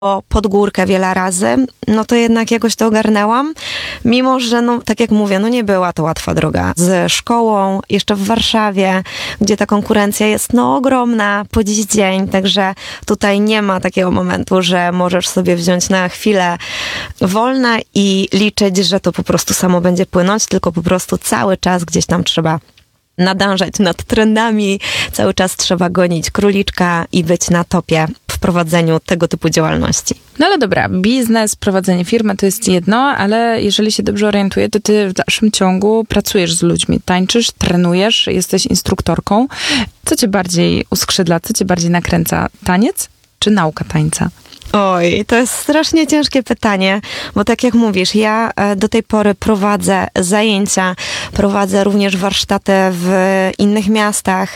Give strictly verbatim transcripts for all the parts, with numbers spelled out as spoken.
pod górkę wiele razy, no to jednak jakoś to ogarnęłam. Mimo że, no tak jak mówię, no nie była to łatwa droga. Z szkołą, jeszcze w Warszawie, gdzie ta konkurencja jest no ogromna po dziś dzień, także tutaj nie ma takiego momentu, że możesz sobie wziąć na chwilę wolne i liczyć, że to po prostu samo będzie płynąć, tylko po prostu cały czas gdzieś tam trzeba nadążać nad trendami, cały czas trzeba gonić króliczka i być na topie w prowadzeniu tego typu działalności. No ale dobra, biznes, prowadzenie firmy to jest jedno, ale jeżeli się dobrze orientuję, to ty w dalszym ciągu pracujesz z ludźmi, tańczysz, trenujesz, jesteś instruktorką. Co cię bardziej uskrzydla, co cię bardziej nakręca? Taniec czy nauka tańca? Oj, to jest strasznie ciężkie pytanie, bo tak jak mówisz, ja do tej pory prowadzę zajęcia, prowadzę również warsztaty w innych miastach,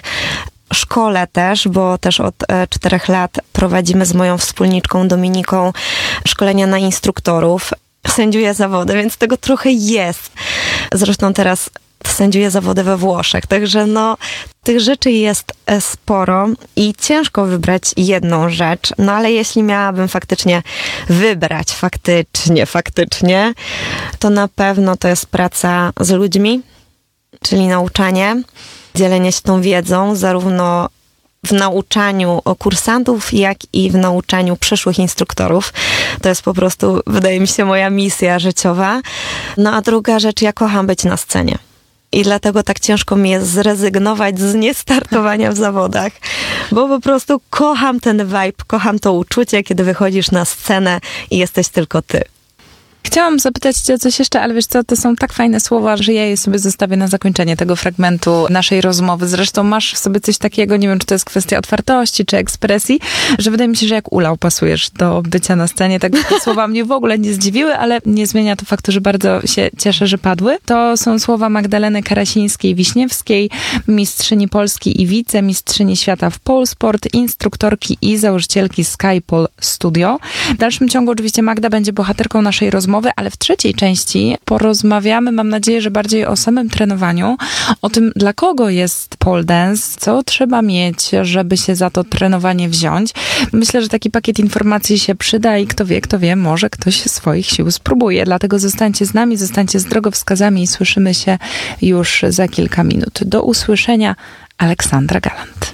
szkole też, bo też od czterech lat prowadzimy z moją wspólniczką Dominiką szkolenia na instruktorów. Sędziuję zawody, więc tego trochę jest. Zresztą teraz sędziuję zawody we Włoszech, także no tych rzeczy jest sporo i ciężko wybrać jedną rzecz, no ale jeśli miałabym faktycznie wybrać, faktycznie, faktycznie, to na pewno to jest praca z ludźmi, czyli nauczanie, dzielenie się tą wiedzą, zarówno w nauczaniu kursantów, jak i w nauczaniu przyszłych instruktorów. To jest po prostu, wydaje mi się, moja misja życiowa. No a druga rzecz, ja kocham być na scenie. I dlatego tak ciężko mi jest zrezygnować z niestartowania w zawodach, bo po prostu kocham ten vibe, kocham to uczucie, kiedy wychodzisz na scenę i jesteś tylko ty. Chciałam zapytać cię o coś jeszcze, ale wiesz co, to są tak fajne słowa, że ja je sobie zostawię na zakończenie tego fragmentu naszej rozmowy. Zresztą masz w sobie coś takiego, nie wiem, czy to jest kwestia otwartości, czy ekspresji, że wydaje mi się, że jak ulał pasujesz do bycia na scenie. Tak te słowa mnie w ogóle nie zdziwiły, ale nie zmienia to faktu, że bardzo się cieszę, że padły. To są słowa Magdaleny Karasińskiej-Wiśniewskiej, mistrzyni Polski i wicemistrzyni świata w Polsport, instruktorki i założycielki Skypole Studio. W dalszym ciągu oczywiście Magda będzie bohaterką naszej rozmowy, ale w trzeciej części porozmawiamy, mam nadzieję, że bardziej o samym trenowaniu, o tym, dla kogo jest pole dance, co trzeba mieć, żeby się za to trenowanie wziąć. Myślę, że taki pakiet informacji się przyda i kto wie, kto wie, może ktoś swoich sił spróbuje. Dlatego zostańcie z nami, zostańcie z drogowskazami i słyszymy się już za kilka minut. Do usłyszenia. Aleksandra Galant.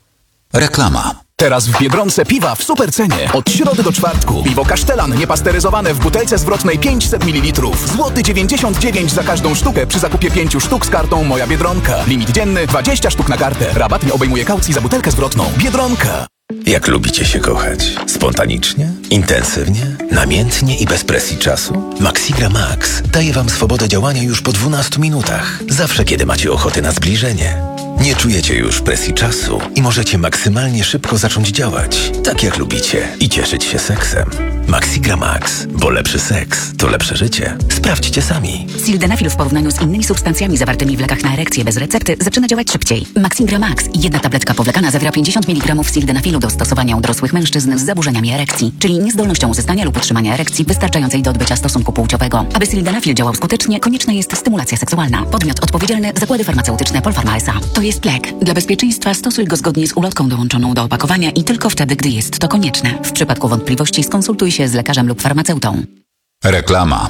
Reklama. Teraz w Biedronce piwa w supercenie. Od środy do czwartku. Piwo Kasztelan niepasteryzowane w butelce zwrotnej pięćset mililitrów. Złoty dziewięćdziesiąt dziewięć za każdą sztukę przy zakupie pięciu sztuk z kartą Moja Biedronka. Limit dzienny dwadzieścia sztuk na kartę. Rabat nie obejmuje kaucji za butelkę zwrotną. Biedronka. Jak lubicie się kochać? Spontanicznie? Intensywnie? Namiętnie i bez presji czasu? Maxigra Max daje wam swobodę działania już po dwunastu minutach. Zawsze, kiedy macie ochotę na zbliżenie. Nie czujecie już presji czasu i możecie maksymalnie szybko zacząć działać, tak jak lubicie, i cieszyć się seksem. Maxigra Max, bo lepszy seks to lepsze życie. Sprawdźcie sami. Sildenafil w porównaniu z innymi substancjami zawartymi w lekach na erekcję bez recepty zaczyna działać szybciej. Maxigra Max, jedna tabletka powlekana, zawiera pięćdziesiąt miligramów sildenafilu do stosowania u dorosłych mężczyzn z zaburzeniami erekcji, czyli niezdolnością uzyskania lub utrzymania erekcji wystarczającej do odbycia stosunku płciowego. Aby sildenafil działał skutecznie, konieczna jest stymulacja seksualna. Podmiot odpowiedzialny: Zakłady Farmaceutyczne Polpharma S A. To jest lek. Dla bezpieczeństwa stosuj go zgodnie z ulotką dołączoną do opakowania i tylko wtedy, gdy jest to konieczne. W przypadku wątpliwości skonsultuj się z lekarzem lub farmaceutą. Reklama.